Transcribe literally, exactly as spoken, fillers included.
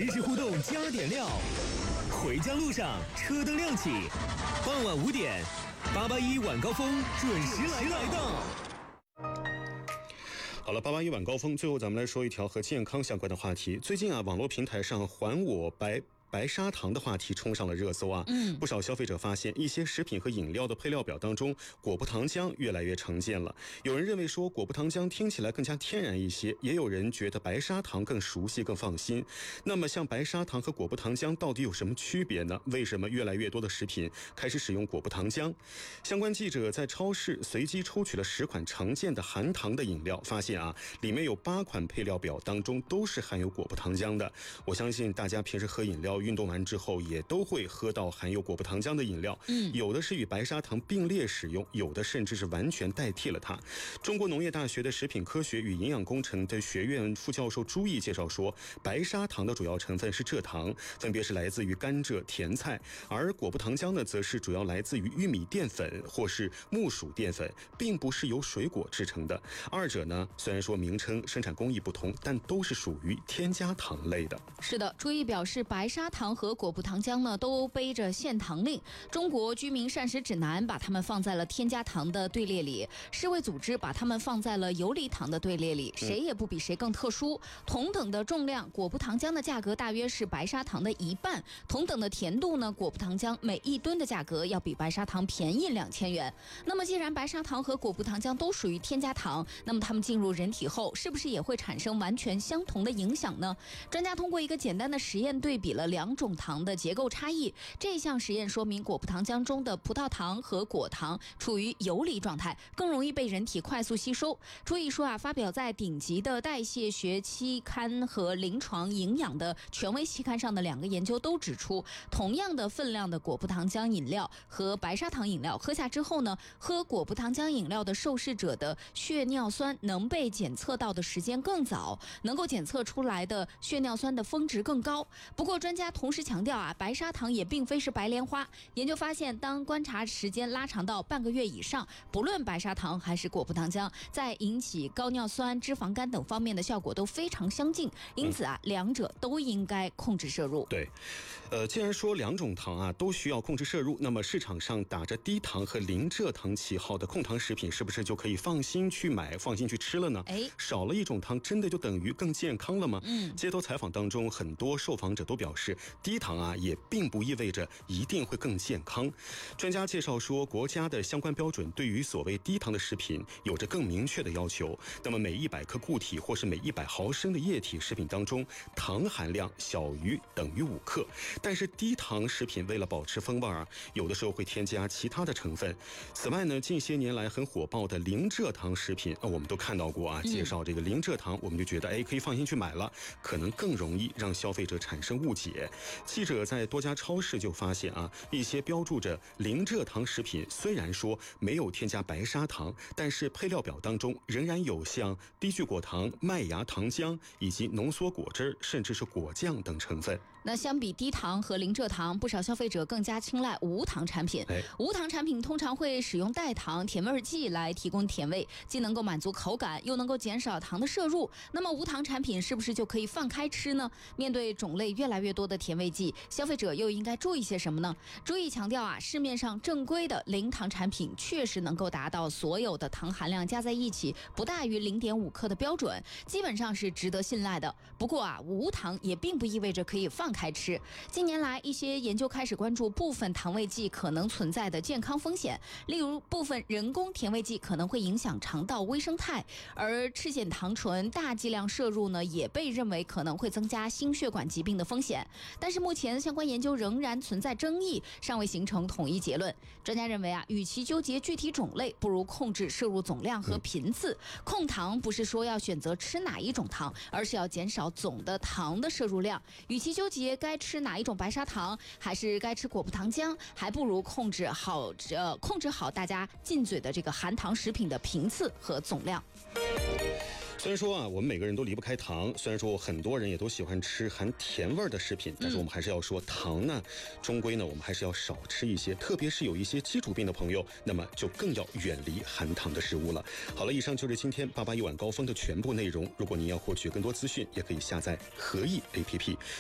实时互动加点料，回家路上车灯亮起，傍晚五点，八八一晚高峰准时来到。 好了，八八一晚高峰，最后咱们来说一条和健康相关的话题。最近啊，网络平台上还我白白砂糖的话题冲上了热搜啊！嗯，不少消费者发现，一些食品和饮料的配料表当中，果葡糖浆越来越常见了。有人认为说果葡糖浆听起来更加天然一些，也有人觉得白砂糖更熟悉、更放心。那么，像白砂糖和果葡糖浆到底有什么区别呢？为什么越来越多的食品开始使用果葡糖浆？相关记者在超市随机抽取了十款常见的含糖的饮料，发现啊，里面有八款配料表当中都是含有果葡糖浆的。我相信大家平时喝饮料、运动完之后也都会喝到含有果葡糖浆的饮料，嗯，有的是与白砂糖并列使用，有的甚至是完全代替了它。中国农业大学的食品科学与营养工程的学院副教授朱毅介绍说，白砂糖的主要成分是蔗糖，分别是来自于甘蔗、甜菜，而果葡糖浆呢，则是主要来自于玉米淀粉或是木薯淀粉，并不是由水果制成的。二者呢，虽然说名称、生产工艺不同，但都是属于添加糖类的。 是的，朱毅表示，白砂糖和果葡糖浆呢都背着限糖令，中国居民膳食指南把它们放在了添加糖的队列里，世卫组织把它们放在了游离糖的队列里，谁也不比谁更特殊。同等的重量，果葡糖浆的价格大约是白砂糖的一半，同等的甜度呢，果葡糖浆每一吨的价格要比白砂糖便宜两千元。那么既然白砂糖和果葡糖浆都属于添加糖，那么它们进入人体后是不是也会产生完全相同的影响呢？专家通过一个简单的实验对比了两种糖的结构差异，这项实验说明果葡糖浆中的葡萄糖和果糖处于游离状态，更容易被人体快速吸收。朱毅说啊，发表在顶级的代谢学期刊和临床营养的权威期刊上的两个研究都指出，同样的分量的果葡糖浆饮料和白砂糖饮料喝下之后呢，喝果葡糖浆饮料的受试者的血尿酸能被检测到的时间更早，能够检测出来的血尿酸的峰值更高。不过专家同时强调啊，白砂糖也并非是白莲花。研究发现，当观察时间拉长到半个月以上，不论白砂糖还是果葡糖浆，在引起高尿酸、脂肪肝等方面的效果都非常相近。因此啊，嗯、两者都应该控制摄入。 对，呃，既然说两种糖啊都需要控制摄入，那么市场上打着低糖和零蔗糖旗号的控糖食品，是不是就可以放心去买、放心去吃了呢？哎，少了一种糖，真的就等于更健康了吗？嗯，街头采访当中，很多受访者都表示，低糖啊也并不意味着一定会更健康。专家介绍说，国家的相关标准对于所谓低糖的食品有着更明确的要求。那么每一百克固体或是每一百毫升的液体食品当中，糖含量小于等于五克。但是低糖食品为了保持风味啊，有的时候会添加其他的成分。此外呢，近些年来很火爆的零蔗糖食品，呃、我们都看到过啊，介绍这个零蔗糖，我们就觉得哎可以放心去买了，可能更容易让消费者产生误解。记者在多家超市就发现啊，一些标注着零蔗糖食品虽然说没有添加白砂糖，但是配料表当中仍然有像低聚果糖、麦芽糖浆以及浓缩果汁甚至是果酱等成分。 那相比低糖和零蔗糖，不少消费者更加青睐无糖产品。哎、无糖产品通常会使用代糖、甜味剂来提供甜味，既能够满足口感，又能够减少糖的摄入。那么无糖产品是不是就可以放开吃呢？面对种类越来越多的甜味剂，消费者又应该注意些什么呢？注意强调啊，市面上正规的零糖产品确实能够达到所有的糖含量加在一起不大于 零点五克的标准，基本上是值得信赖的。不过啊，无糖也并不意味着可以放开吃。近年来，一些研究开始关注部分糖味剂可能存在的健康风险，例如部分人工甜味剂可能会影响肠道微生态，而赤藓糖醇大剂量摄入呢，也被认为可能会增加心血管疾病的风险。但是目前相关研究仍然存在争议，尚未形成统一结论。专家认为啊，与其纠结具体种类，不如控制摄入总量和频次。控糖不是说要选择吃哪一种糖，而是要减少总的糖的摄入量。与其纠结该吃哪一种白砂糖，还是该吃果葡糖浆，还不如控制好呃控制好大家进嘴的这个含糖食品的频次和总量。 虽然说啊，我们每个人都离不开糖，虽然说很多人也都喜欢吃含甜味的食品，但是我们还是要说，糖呢，终归呢，我们还是要少吃一些，特别是有一些基础病的朋友，那么就更要远离含糖的食物了。好了，以上就是今天八八一晚高峰的全部内容。如果您要获取更多资讯，也可以下载和易 A P P。